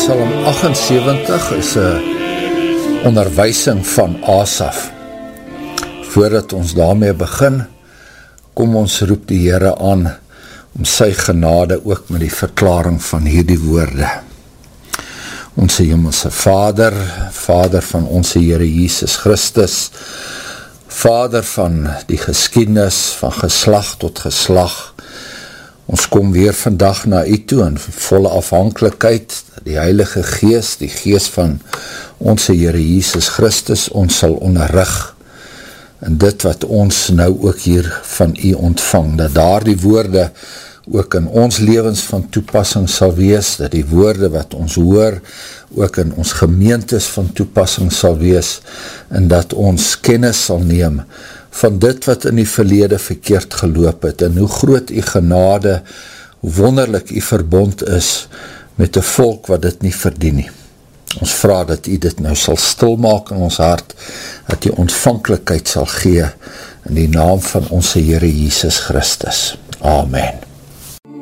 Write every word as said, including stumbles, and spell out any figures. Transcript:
Psalm agt en sewentig is een onderwysing van Asaf. Voordat ons daarmee begin, kom ons roep die Here aan om sy genade ook met die verklaring van hierdie woorde. Onse hemelse Vader, Vader van onse Here Jesus Christus, Vader van die geskiedenis, van geslag tot geslag, ons kom weer vandag na U toe in volle afhanklikheid, die Heilige Gees, die Gees van onse Here Jesus Christus, ons sal onderrig in dit wat ons nou ook hier van U ontvang, dat daar die woorde ook in ons lewens van toepassing sal wees, dat die woorde wat ons hoor, ook in ons gemeentes van toepassing sal wees, en dat ons kennis sal neem van dit wat in die verlede verkeerd geloop het, en hoe groot U genade, hoe wonderlik U verbond is met 'n volk wat dit nie verdien nie. Ons vra dat U dit nou sal stilmaak in ons hart, dat U ontvanklikheid sal gee in die naam van onse Here Jesus Christus. Amen.